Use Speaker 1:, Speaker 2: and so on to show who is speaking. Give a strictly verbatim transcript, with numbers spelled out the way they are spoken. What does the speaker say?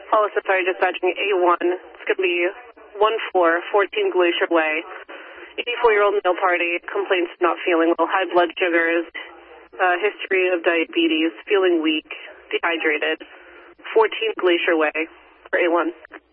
Speaker 1: Hollis Fire Dispatching A one. It's going to be one four, fourteen Glacier Way. eighty-four-year-old male party, complaints of not feeling well, high blood sugars, uh, history of diabetes, feeling weak, dehydrated. fourteen Glacier Way for A one.